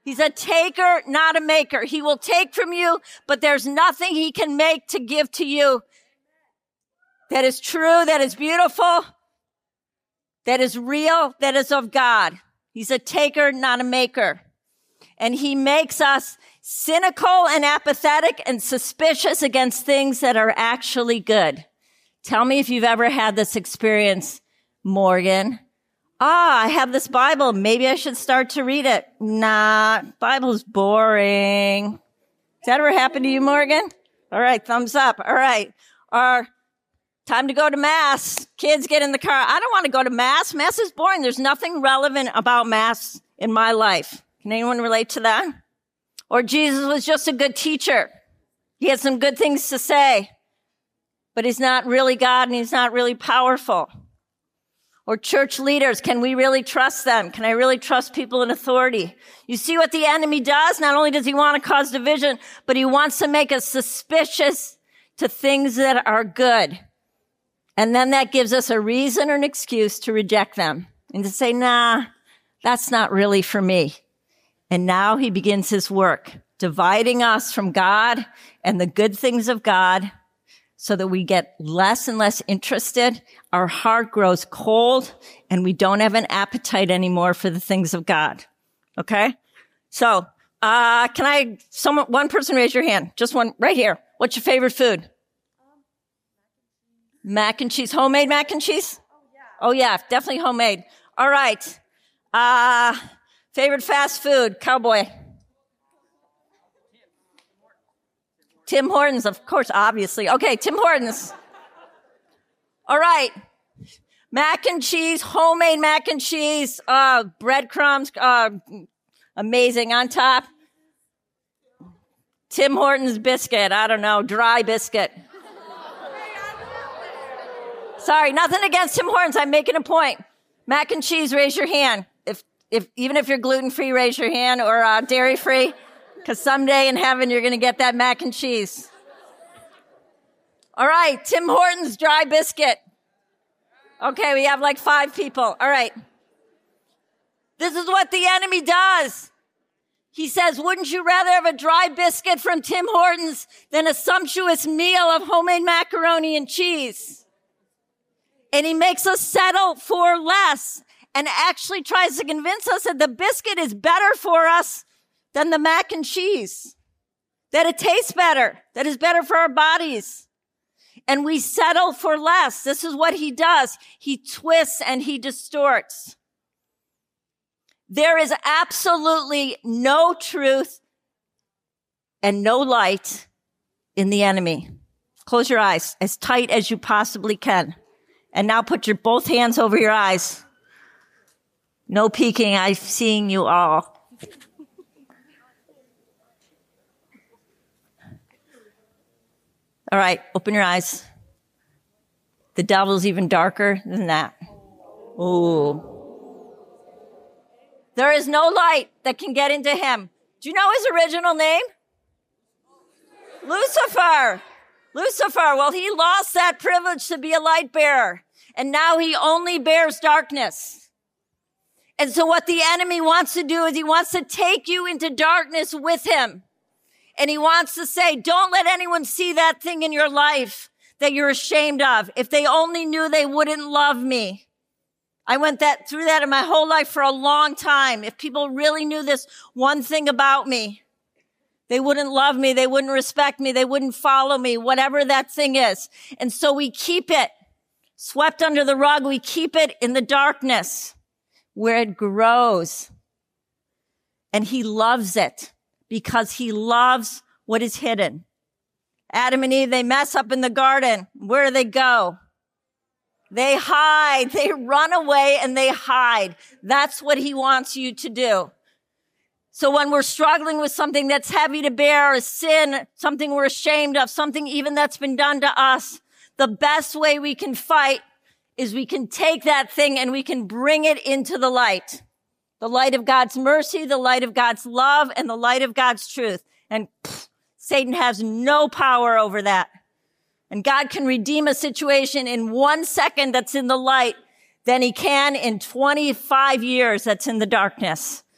He's a taker, not a maker. He will take from you, but there's nothing he can make to give to you that is true, that is beautiful, that is real, that is of God. He's a taker, not a maker. And he makes us cynical and apathetic and suspicious against things that are actually good. Tell me if you've ever had this experience, Morgan. I have this Bible. Maybe I should start to read it. Nah, Bible's boring. Has that ever happened to you, Morgan? All right, thumbs up. All right. Time to go to Mass. Kids, get in the car. I don't want to go to Mass. Mass is boring. There's nothing relevant about Mass in my life. Can anyone relate to that? Or Jesus was just a good teacher. He had some good things to say, but he's not really God and he's not really powerful. Or church leaders, can we really trust them? Can I really trust people in authority? You see what the enemy does? Not only does he want to cause division, but he wants to make us suspicious to things that are good. And then that gives us a reason or an excuse to reject them and to say, nah, that's not really for me. And now he begins his work, dividing us from God and the good things of God, so that we get less and less interested, our heart grows cold, and we don't have an appetite anymore for the things of God. Okay? So, one person raise your hand? Just one, right here. What's your favorite food? Mac and cheese. Homemade mac and cheese? Oh yeah, definitely homemade. All right. Favorite fast food? Cowboy. Tim Hortons, of course, obviously. Okay, Tim Hortons. All right. Mac and cheese, homemade mac and cheese, breadcrumbs, amazing on top. Tim Hortons biscuit, I don't know, dry biscuit. Sorry, nothing against Tim Hortons, I'm making a point. Mac and cheese, raise your hand. Even if you're gluten-free, raise your hand, or dairy-free. Because someday in heaven, you're going to get that mac and cheese. All right, Tim Hortons dry biscuit. Okay, we have like 5 people. All right. This is what the enemy does. He says, wouldn't you rather have a dry biscuit from Tim Hortons than a sumptuous meal of homemade macaroni and cheese? And he makes us settle for less and actually tries to convince us that the biscuit is better for us than the mac and cheese, that it tastes better, that is better for our bodies. And we settle for less. This is what he does. He twists and he distorts. There is absolutely no truth and no light in the enemy. Close your eyes as tight as you possibly can. And now put your both hands over your eyes. No peeking. I'm seeing you all. All right, open your eyes. The devil's even darker than that. Ooh. There is no light that can get into him. Do you know his original name? Lucifer. Lucifer. Well, he lost that privilege to be a light bearer. And now he only bears darkness. And so what the enemy wants to do is he wants to take you into darkness with him. And he wants to say, don't let anyone see that thing in your life that you're ashamed of. If they only knew, they wouldn't love me. I went through that in my whole life for a long time. If people really knew this one thing about me, they wouldn't love me. They wouldn't respect me. They wouldn't follow me, whatever that thing is. And so we keep it swept under the rug. We keep it in the darkness where it grows. And he loves it, because he loves what is hidden. Adam and Eve, they mess up in the garden. Where do they go? They hide. They run away and they hide. That's what he wants you to do. So when we're struggling with something that's heavy to bear, a sin, something we're ashamed of, something even that's been done to us, the best way we can fight is we can take that thing and we can bring it into the light. The light of God's mercy, the light of God's love, and the light of God's truth. And Satan has no power over that. And God can redeem a situation in 1 second that's in the light than he can in 25 years that's in the darkness.